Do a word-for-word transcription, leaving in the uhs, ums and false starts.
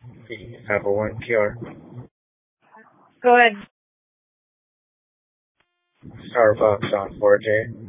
We have a one cure. Go ahead. Starbucks on four J.